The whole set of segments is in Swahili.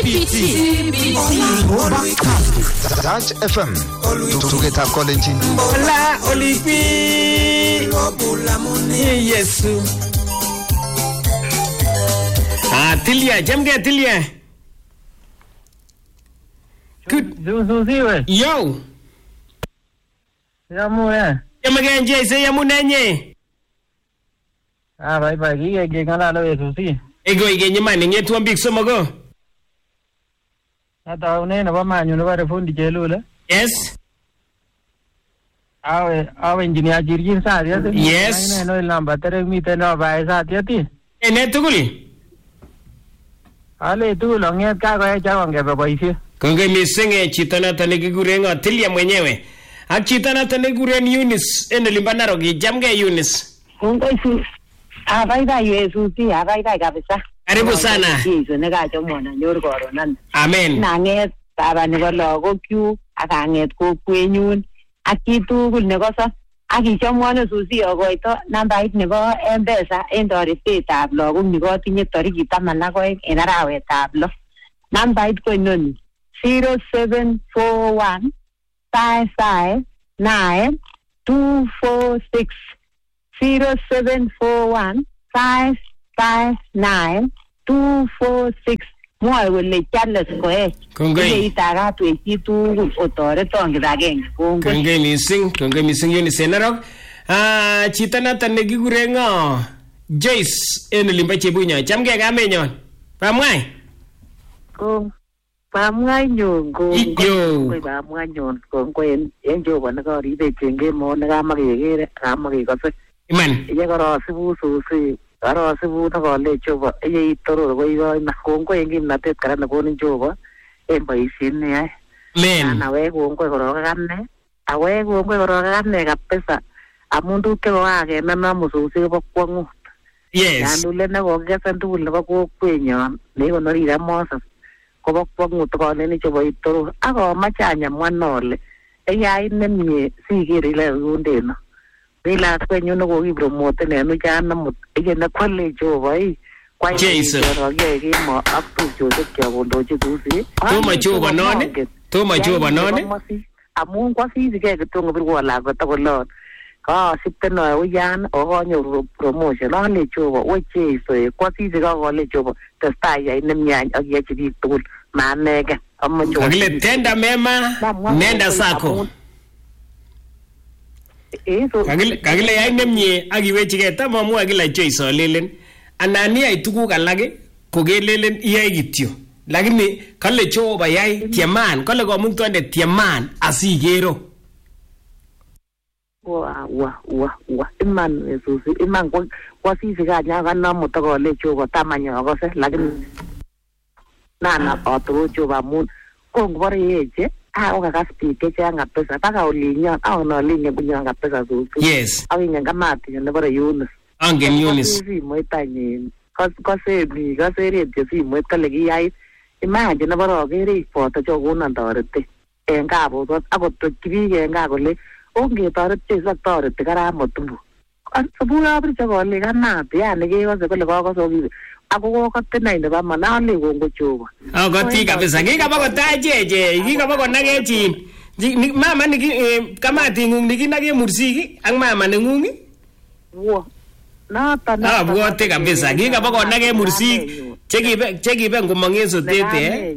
Touch FM tugetab kolenjin Hola Olipi Yesu Tilia jamge Tilia Zuziwe Yo Yamune Yamage nje se yamunenye Bye kike ngala lo Zuzi Ego igenye mane ngetu mbik somogo Ata une na bamanyu no bare fundi jelule Yes Awe engineer jirgin sa dia tu Yes no namba tere mi te no ba sa dia ti Ene tuguli Ale tu lo nget ka ko cha wange ba boisi Konge misenge chito nata nikigurenga Tilia mwenyewe Ak chito nata niguren Eunice ene limbanaro jamge Eunice Kongoisu Abai Yesu ti abai kabisa Karibu sana Yesu nekacho mwana nyor koronan Amen Nanget baba nebo lagokyu akanget kokwenyun ak chitugul nekoso akichomwon Susi akoito nambait nebo M-Pesa en toretetab lagok nekotinye tarikit 12 en arawetab 6 nambait ko inoni 0741 559 246 0741 559 246 mwae kole Charles Koech Kongoi itagat wechitugul otoreton kibagenge Kongoi mising Eunice Narok chito nata nekigurenga Joyce en olimbo Chebunya chamge kamenyon pamwai Pamwanyun Yo Pamwanyun kongoi en Jehova nekaribe chenge mo nekamakekere kamakekose Iman Iye korosibu Susi Karosibu nakole Jehova Iye itoror koigoy na kongoi en kimnatet kora nekonin Jehova en boisiet neyoe Amen Awek kongoi korok akane Awek kongoi korok akane kabisa amun tuguk chekokakemem Susi kobo kwong'ut Yes Yandule nekokikesen tugul nebo kokwenyon nekonori ra Moses kobo kwong'ut koleni chebo itoror akomache anyamwan ole eyait nemie siker ile kundeno Bila kwenye nekokipromoten en uchan namut Iye nekwale Jehova Kwa Jesu kimo aktu chosekya kondochi Susi Toma Jehova noni Amun kwa sisi kaya kitungo birwa lago takolon Sipte noe uyan okonyo promotion Ale Jehova we Jesu Kwa sisi kakole Jehova Testai ya inemnyany akiyachi biik tugul Maanege Kakile tenda mema Nenda sako Kakile yai nemye akiwechike tamamwa kila Joyce olelen Anani yai tuguk alake kokelelen iyai kityo Lakini kale Jehova yai tiaman Kale komuktonde tiaman asikero Iman Susi Iman kwa sisi kanya kanamo takole Jehova tamanyo akose Lakini Nana otoro Jehova mun Kongobore yeche Kakas biik chechang kabisa baka olinyon olinyon bunyon kabisa Susi Yes awingen kamati nebo Eunice Angen Eunice simoit anyin kase redio simoit kale kiyait imagine nebo rokere poto chokonon toreti en kabot akot biik en kaa kole ongetoret Jesu ak toreti karamotumbo subui abirche kole kamati yani kekose kole kakose Ako kokatenai nebo manale kongo Jehova Koti kabisa kikabakotach cheche kikabakonakechin Mama kamati ngung nikinake mursiki Ak mama nengung Abwote kabisa kikabakonake mursik Chekibe ngomang'en sotete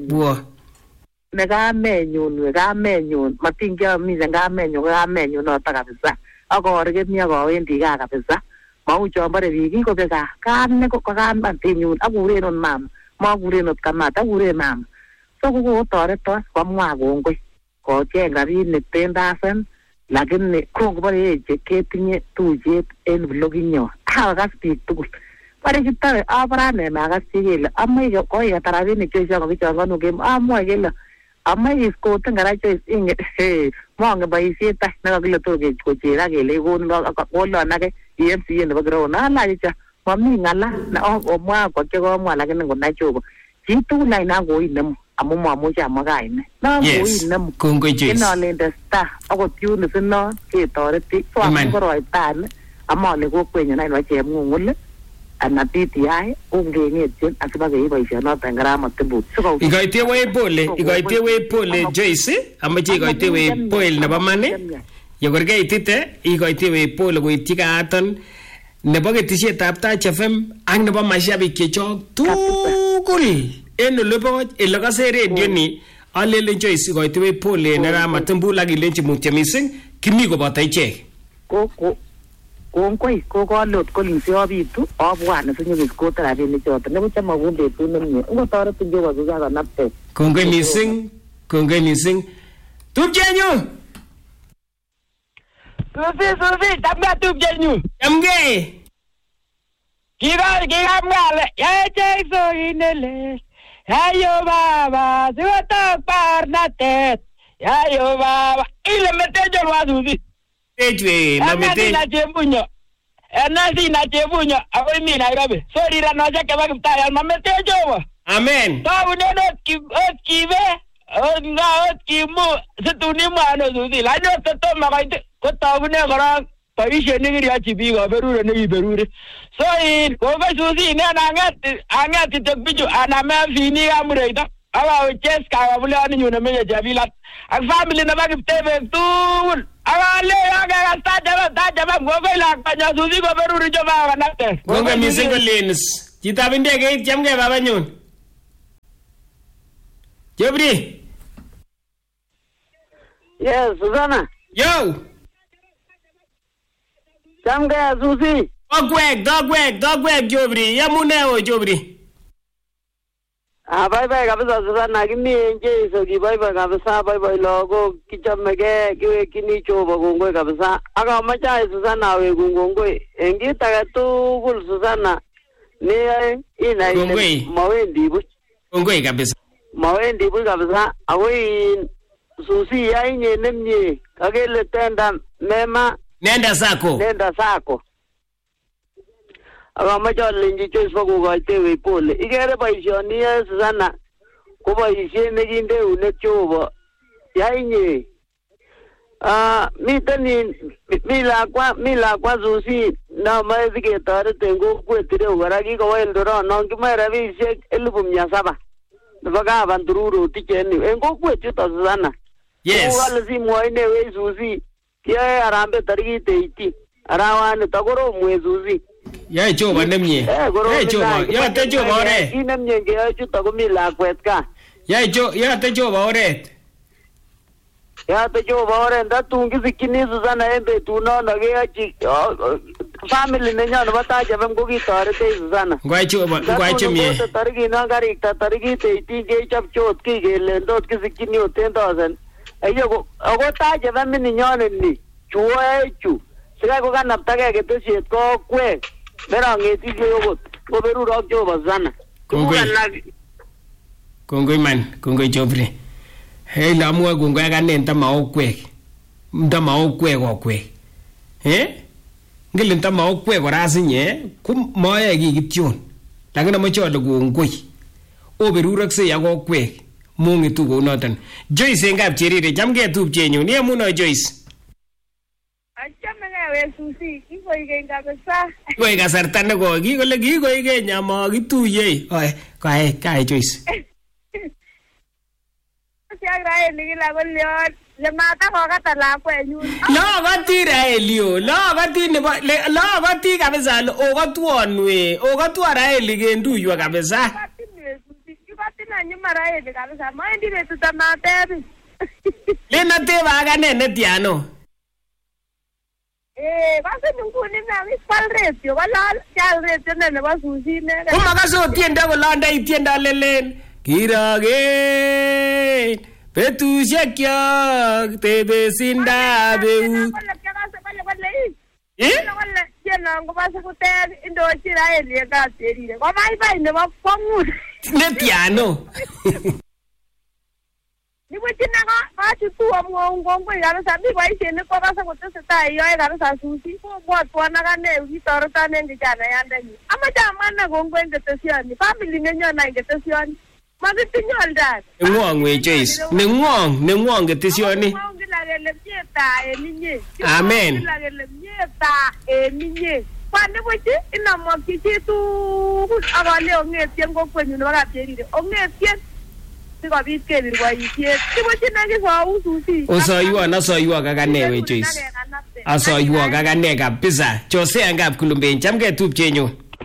Nekamenyun Matingia misen kamenyun Nota kabisa Akorikemi akowendi kaa kabisa Mau chombare biik kobeka Kane kokamantinyun Akurenon mama Makurenot kamata Akuren mama So kukotoretos Komwa kongoi Kocheng rabinik 10,000 Lakini kongobare eche ketinye tuiyet En vloginyo Akakas biik tugul Pare chitare Abrane makas chikele Amae koikata rabinik Choisha kokichongonu kem Amwae kele Amae iskoten kara chois inge Mange boisiet Nakakile toke kochera kele Kolon ake EMCA nebo ground alacha mami ngala na omwa kwa komwa lakini ngona Jehova chitugul aina koinem amu mamuche amwa ine na koinem kongoi Jesu inolende star akot Eunice no ketoreti so akoroitan amale kokwenyo na ino chemng'ung'ul ana PTI ongeng'etien asibakei boisionoto ngaramotebut. Igoitewei pole Joyce, amache igoitewei pole nebo man. Yekorkeitite igoitewei pole koityi kaaton nebo ketisietab Touch FM ak nebo mashabik chechok tugul en olebo ele kase radio ni. Alelen Joyce igoitewei pole neramatembul ak ilenji mutyo mising kimi koboto ichek. Kongoi kokolot kolisi abitu abwan sinyokoskote rabinik choton nebo chamagun betut nemie ngotoretin Jehova kokakonapte. Kongoi mising tupchenyu. Susi tamga tupchenyu. Chamgei. Kikamwale Jesu inele. Yayo baba siwatak barnatet. Yayo baba ile metejo wa Susi. Tejwe namete na jembunya. Sina jembunya ako imi Nairobi. Sorry ranoja keba kiptaya mametejo wa. Amen. Tabu neno kibe. Kimu situni mano Susi. La no to makaite ko tabu ne kora paishe nigiri achi biga berure nigi berure. So in ko ba Susi ne angat tikbiju aname fini amreita. Awa ches ka bule ani nyune menye jabila. Ak family na bagiptebe tul. Awa le aga ta jaba gogo la panya Susi ko berure joma kanate. Gogo mising lens. Chitap ndege chamge baba nyun. Jebri. Yes, Susanna. Yo. Chamge Susi. Dogweg Jobri. Yamune o Jobri. Bye kabisa Susanna kimi nje so bye kabisa bye logo kichomege kiwe kini chobo kongoi kabisa. Aka macha Susanna we kongoi. Engita tugul Susanna. Ni ina mawendi bu. Kongoi kabisa. Mawendi bu kabisa. Awoi Susi yainye nemye kagele tenda mema nenda sako akamache lenji Joyce kokoitewe pole ikere boisioni Susanna ko boisiet nekinde eunek Jehova yainye miten mi lakwa Susi namae siketoret en kokwet ireu kora kikowa Eldoret non kimoe rabisiek 700,000 nebo kabantururot icheni en kokwet yuto Susanna. Yes. Wale si mwaine we Susi. Kia arambe tarikit 18. Arawani takoro mwe Susi. Yae Jehova nemye. Yae Jehova. Yate Jehova oret. Nemye ngeyoe chuto komi lakwet ka. Yate Jehova oret. Yate Jehova oret. Ndatun kisikchini Susanna en betunono keyochi family nenyo nebo Touch FM ko kitoretech Susanna. Ngwai Jehova chemye. Tarikino karikta tarikit 18 kechop chot kikelen tot kisikchini 10,000. Ayo ako Touch FM ninyonen ni chuechu sikai ko kanaptagei ketesiet ko kwek merangeti yokot ko berurok Jehova Susanna. Kongoi man, kongoi Jobri. Hey lamua kongoi akane ntama okwek. Ngile ntama okwek kora asinye ko mayae kiy kityon. Lakini amache ale kongoi. Oberurokse ak okwek. Mungitu kounoton. Joyce en Kapcherire chamgei tupchenyun. Yemuno Joyce. Achamege we Susi, kikoigeny kabisa. Koi kasarta nekoi kikole kikoigeny amakituye. Kae Joyce. Siak Raeli kila kolion lemata kokata lakwenyun. Lokoti Raeli lokoti kabisa okotwon we. Okotwon Raeli kenduywa kabisa. Kikotina nyuma Raeli kabisa. Maendi betuta matebi. Lena teba akane netiano. Basi nguni nami kwal radio, wala chal radio nebo Susi ne. Kumakaso tiendo kolanda itiendo lelen. Kirogen betusiek kyok tebesinda beut. Netiano. Nibuchina kachutu ngongoi kabisa mi boisiet ko kasa kotesetai yoe kabisa Susi ko bwatwan akane kitoreton en kijana yandenyu. Amache amana kongoi en ketesioni family nenyon en ketesioni. Makitinye olda. Ngwong we Joyce. Nengwong ketesioni. Kila kele mieta eninye. Amen. Kila kele mieta eninye. Kwa nibuchi inamwakyi chitugul akale ongetien kokwenyu nebo Kapcherire ongetien sikobit kebir boisiet nibuchi nekisou Susi asoiwon akane we Joyce asoiwon akane kabisa Jose angap Kulumben chamke tupchenyu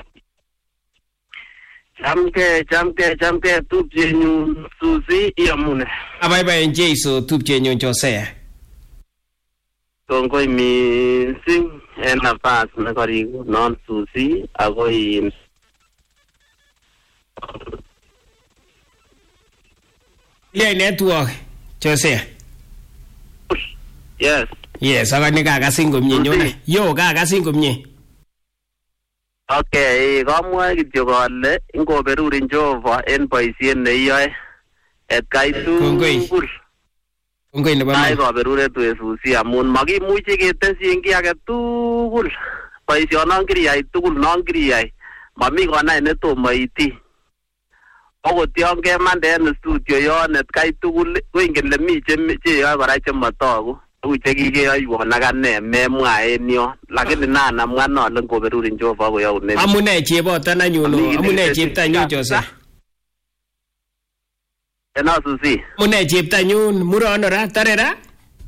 chamke tupchenyu Susi iamune abaibaen Jeiso tupchenyu Jose kongoi mising en nafas nekoriku non Susi akoi Ile network Jose Yes akane kakasin komie nyone yo kakasin komie Okay kamwae kityo kole ingoberurin Jehova en boisiet neiyoe etkai tugul Kongoi nebo Ai kaberuret we Susi amun makimuchi ketesyin ki age tugul boisionon kiriyai tugul non kiriyai mami konai netomo iti akot yon kemande en studio yon etkai tugul ko ingen le mi cheyoe kora chematogu uche kikeyoiwon akane memwa en yon lakini nanamwa nole ngoberurin Jehova koyoune amune cheboton anyun amune cheptanyun Jose ena Susi amune cheptanyun murono ra tarera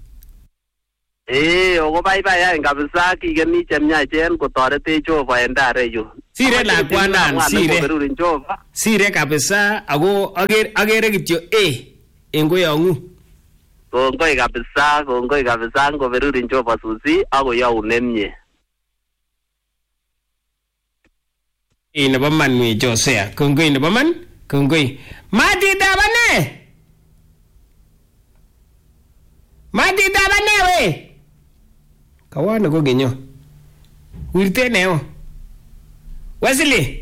oko baibai kabisa kikeni chemyachen kotoretech Jehova en dareyu sire lakwanan ngoberurin Jehova sire kabisa ako agere kityo en koyongu kongoi kabisa ngoberurin Jehova Susi akoyoune mie nebo man we Josea kongoi nebo man kongoi matidabane we kawane ko genyo wirte neo Wesley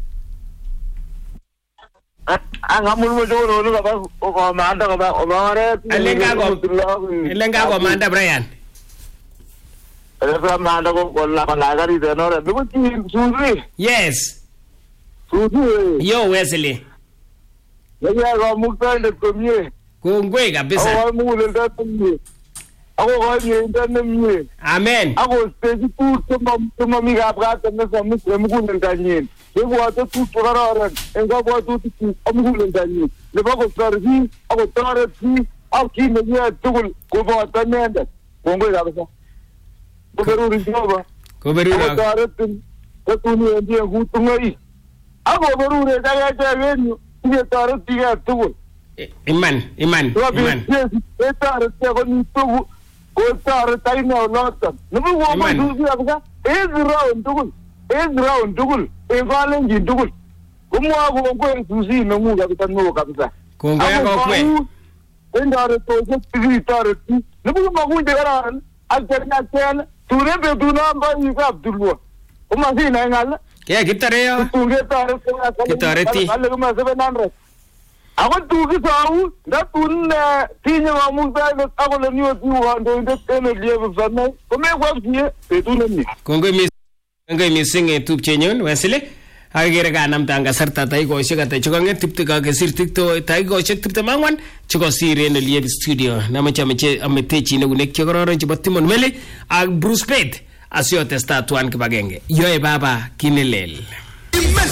angamul mo jono no ba o manda ko ba o mare elenga ko manda Brian Ela manda ko la palagari de no de Susi Yes Susi yo Wesley ya go mukande komie kongoi kabisa o mule ndatumie ako ko ndane amen ako stage tu mami gabra tane samu mukule ndanyin yego tu tugararan enga bo tu mukule ndanyin le ba ko sarvi ako tarati aki ne ya tugul ko bo tanenda kongoi kabisa Ngoberurin Jehova Ngoberurin tarati ko tu ni ndiye hutungai ako berure daga jawenyu ni tarati ga tugul Iman tarati ko ni tugul ko tarati no lotan nubu wo ma Susi abga round tugul evalenji tugul kumwa ko Susi no mu kabisa no kabisa kongoi ko kwe endare to je tarati nubu ma ku de garan alterna ten turebe dunamba ika Abdulwa kuma sina ngala ke kitareyo kitareti alle kuma 700 ako tuki sau da tunne tinyo amusa ako le niyo tuwa ndo inde tene liye sana kome kwa fie tunne ni kongoi mising tupchenyon Wesley agere kanam tanga sarta tai goshek ata chukange tipte ka kesir tikto tai goshek tipte mangwan chuko sire en live studio namache ametechi ne unek chokororon chebo Timon Mele ak Bruce Pate asio testa tuan kibagenge yoe baba kinelel